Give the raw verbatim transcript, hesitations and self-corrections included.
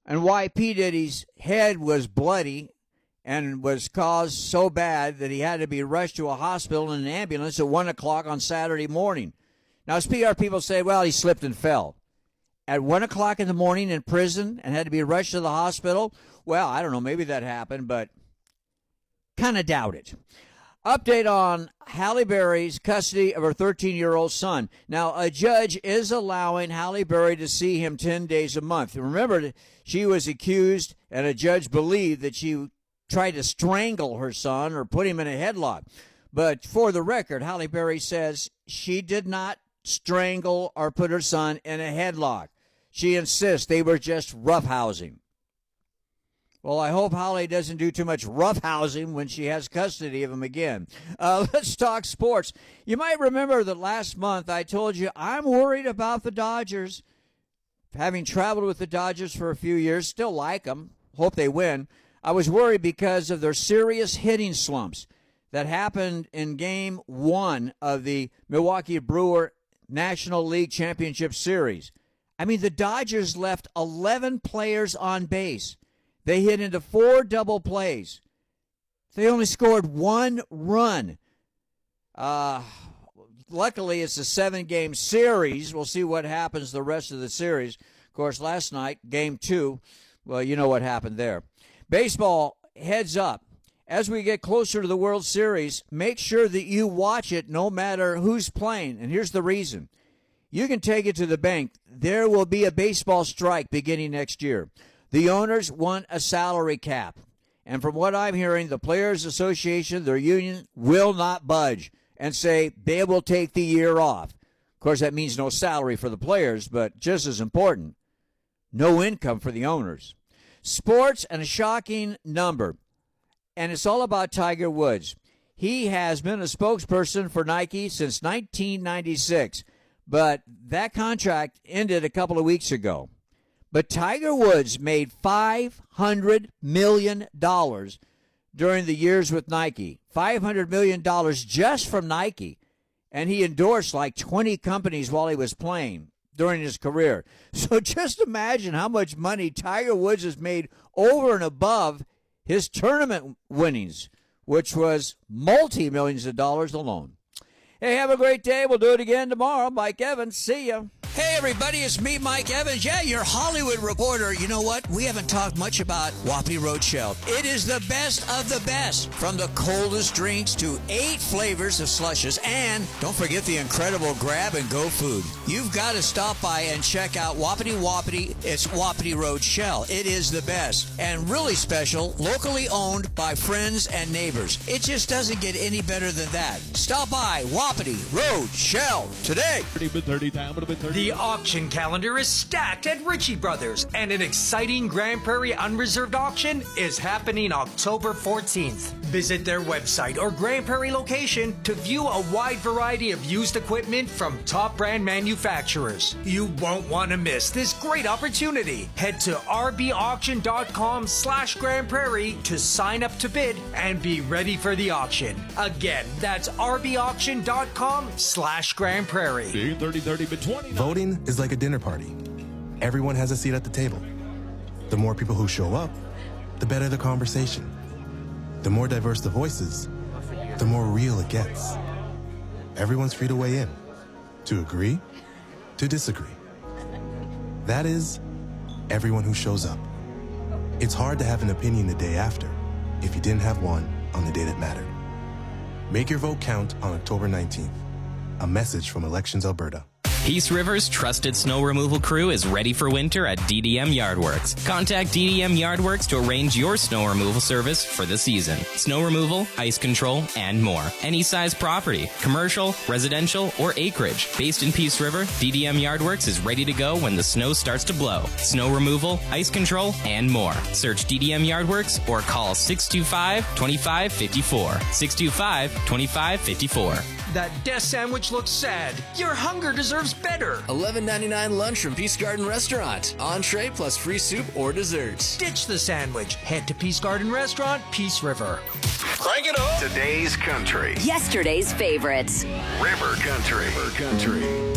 and why P. Diddy's head was bloody and was caused so bad that he had to be rushed to a hospital in an ambulance at one o'clock on Saturday morning. Now, as P R people say, well, he slipped and fell. At one o'clock in the morning in prison and had to be rushed to the hospital? Well, I don't know. Maybe that happened, but kind of doubt it. Update on Halle Berry's custody of her thirteen-year-old son. Now, a judge is allowing Halle Berry to see him ten days a month. Remember, she was accused, and a judge believed that she tried to strangle her son or put him in a headlock. But for the record, Halle Berry says she did not strangle or put her son in a headlock. She insists they were just roughhousing. Well, I hope Holly doesn't do too much roughhousing when she has custody of him again. Uh, let's talk sports. You might remember that last month I told you I'm worried about the Dodgers. Having traveled with the Dodgers for a few years, still like them, hope they win. I was worried because of their serious hitting slumps that happened in game one of the Milwaukee Brewer National League Championship Series. I mean, the Dodgers left eleven players on base. They hit into four double plays. They only scored one run. Uh, luckily, it's a seven-game series. We'll see what happens the rest of the series. Of course, last night, game two, well, you know what happened there. Baseball, heads up. As we get closer to the World Series, make sure that you watch it no matter who's playing. And here's the reason. You can take it to the bank. There will be a baseball strike beginning next year. The owners want a salary cap. And from what I'm hearing, the Players Association, their union, will not budge and say they will take the year off. Of course, that means no salary for the players, but just as important, no income for the owners. Sports and a shocking number. And it's all about Tiger Woods. He has been a spokesperson for Nike since nineteen ninety-six, but that contract ended a couple of weeks ago. But Tiger Woods made five hundred million dollars during the years with Nike. five hundred million dollars just from Nike. And he endorsed like twenty companies while he was playing during his career. So just imagine how much money Tiger Woods has made over and above his tournament winnings, which was multi-millions of dollars alone. Hey, have a great day. We'll do it again tomorrow. Mike Evans, see ya. Hey, everybody, it's me, Mike Evans. Yeah, your Hollywood reporter. You know what? We haven't talked much about Wapiti Road Shell. It is the best of the best. From the coldest drinks to eight flavors of slushes. And don't forget the incredible grab-and-go food. You've got to stop by and check out Wapiti Wapiti. It's Wapiti Road Shell. It is the best. And really special, locally owned by friends and neighbors. It just doesn't get any better than that. Stop by Wapiti Road Shell today. The auction calendar is stacked at Ritchie Brothers, and an exciting Grand Prairie unreserved auction is happening October fourteenth. Visit their website or Grand Prairie location to view a wide variety of used equipment from top brand manufacturers. You won't want to miss this great opportunity. Head to rbauction.com slash Grand Prairie to sign up to bid and be ready for the auction. Again, that's rbauction.com slash Grand Prairie. Voting is like a dinner party. Everyone has a seat at the table. The more people who show up, the better the conversation. The more diverse the voices, the more real it gets. Everyone's free to weigh in, to agree, to disagree. That is, everyone who shows up. It's hard to have an opinion the day after if you didn't have one on the day that mattered. Make your vote count on October nineteenth. A message from Elections Alberta. Peace River's trusted snow removal crew is ready for winter at D D M Yardworks. Contact D D M Yardworks to arrange your snow removal service for the season. Snow removal, ice control, and more. Any size property, commercial, residential, or acreage. Based in Peace River, D D M Yardworks is ready to go when the snow starts to blow. Snow removal, ice control, and more. Search D D M Yardworks or call six two five, two five five four. six two five, two five five four. That death sandwich looks sad. Your hunger deserves better. eleven ninety-nine lunch from Peace Garden Restaurant. Entree plus free soup or dessert. Ditch the sandwich. Head to Peace Garden Restaurant, Peace River. Crank it up. Today's country. Yesterday's favorites. River Country. River Country.